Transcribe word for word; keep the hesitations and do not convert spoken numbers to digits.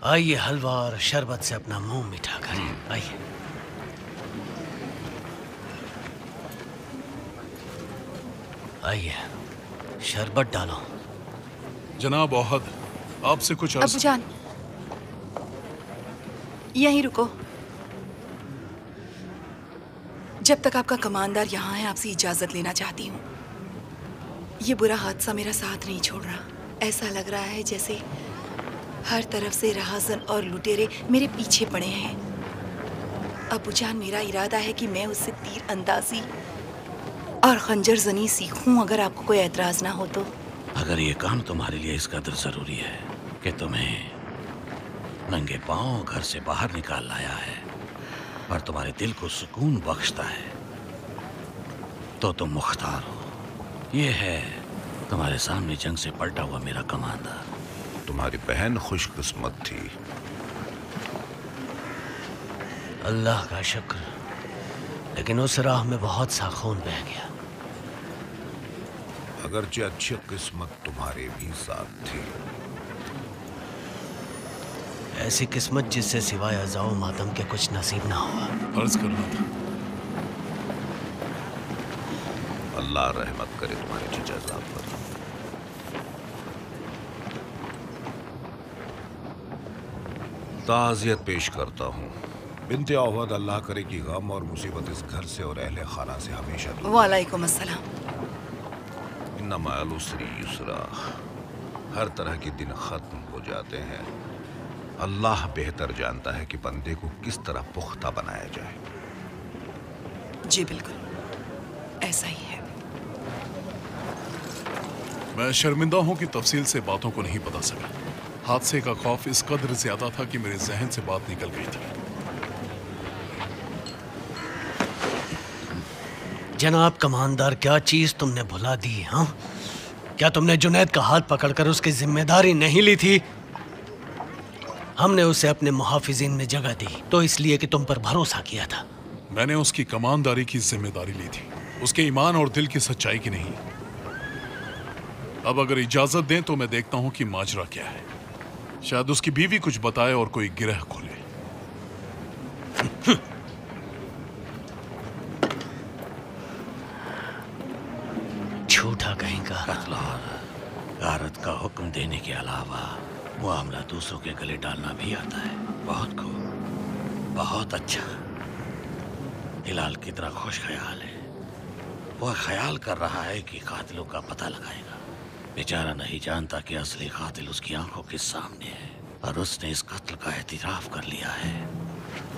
आइए हलवा और शरबत से अपना मुंह मीठा करें। आइए। आइए, शरबत डालो। जनाब औहद, आपसे कुछ अर्ज... अब्बूजान, यहीं रुको। जब तक आपका कमांडर यहाँ है, आपसे इजाजत लेना चाहती हूँ। ये बुरा हादसा मेरा साथ नहीं छोड़ रहा। ऐसा लग रहा है जैसे हर तरफ से राहजन और लुटेरे मेरे पीछे पड़े हैं। अब्बूजान, मेरा इरादा है कि मैं उससे तीर अंदाजी और खंजर जनी सीखूं, अगर आपको कोई एतराज ना हो तो। अगर ये काम तुम्हारे लिए इस कदर जरूरी है कि तुम्हें नंगे पांव घर से बाहर निकाल लाया है और तुम्हारे दिल को सुकून बख्शता है, तो तुम मुख्तार हो। ये है तुम्हारे सामने जंग से पलटा हुआ मेरा कमांडर। तुम्हारी बहन खुशकिस्मत थी। अल्लाह का शुक्र, लेकिन उस राह में बहुत सा खून बह गया। अगरचे अच्छी किस्मत तुम्हारे भी साथ थी। ऐसी किस्मत जिससे सिवाय अज़ाओ मातम के कुछ नसीब ना हुआ। अर्ज करना था। अल्लाह रहमत करे तुम्हारे चचा साहब पर। ताज़ियत पेश करता हूँ। बिन्ते औहद, अल्लाह करे कि गम और मुसीबत इस घर से और अहले खाना से हमेशा दूर। वालेकुम अस्सलाम। इन्ना मअल उसरी युसरा। हर तरह के दिन खत्म हो जाते हैं। अल्लाह बेहतर जानता है कि बंदे को किस तरह पुख्ता बनाया जाए। जी बिल्कुल, ऐसा ही है। मैं शर्मिंदा हूं कि तफसील से बातों को नहीं बता सका। हादसे का खौफ इस कदर ज्यादा था कि मेरे जहन से बात निकल गई थी। जनाब कमांडर, क्या चीज तुमने भुला दी? हाँ, क्या तुमने जुनैद का हाथ पकड़कर उसकी जिम्मेदारी नहीं ली थी? हमने उसे अपने मुहाफिजीन में जगह दी तो इसलिए कि तुम पर भरोसा किया था। मैंने उसकी कमानदारी की जिम्मेदारी ली थी, उसके ईमान और दिल की सच्चाई की नहीं। अब अगर इजाजत दें तो मैं देखता हूं कि माजरा क्या है। शायद उसकी बीवी कुछ बताए और कोई गिरह खोले। झूठा कहेगा। कत्ल और गारत का हुक्म देने के अलावा मामला दूसरों के गले डालना भी आता है। बहुत खूब, बहुत अच्छा। हिलाल की तरह खुश ख्याल है। वह ख्याल कर रहा है कि कातिलों का पता लगाएगा। बेचारा नहीं जानता कि असली कातिल उसकी आंखों के सामने है और उसने इस कत्ल का एहतिराफ कर लिया है।